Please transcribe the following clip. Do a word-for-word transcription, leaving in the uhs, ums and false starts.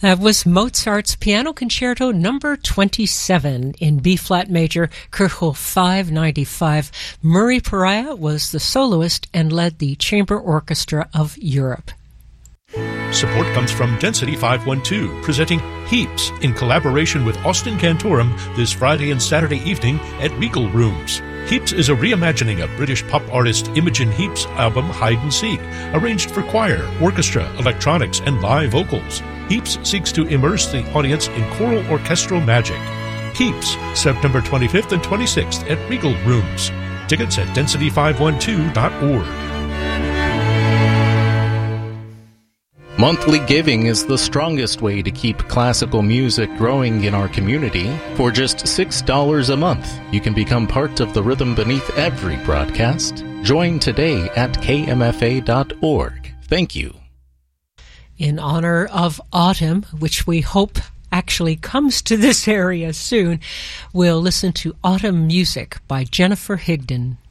That was Mozart's Piano Concerto number twenty-seven in B-flat major, Köchel five ninety-five. Murray Pariah was the soloist and led the Chamber Orchestra of Europe. Support comes from Density five one two, presenting Heaps in collaboration with Austin Cantorum this Friday and Saturday evening at Regal Rooms. Heaps is a reimagining of British pop artist Imogen Heap's album Hide and Seek, arranged for choir, orchestra, electronics, and live vocals. Heaps seeks to immerse the audience in choral orchestral magic. Heaps, September twenty-fifth and twenty-sixth at Regal Rooms. Tickets at density five one two dot org. Monthly giving is the strongest way to keep classical music growing in our community. For just six dollars a month, you can become part of the rhythm beneath every broadcast. Join today at k m f a dot org. Thank you. In honor of autumn, which we hope actually comes to this area soon, we'll listen to Autumn Music by Jennifer Higdon.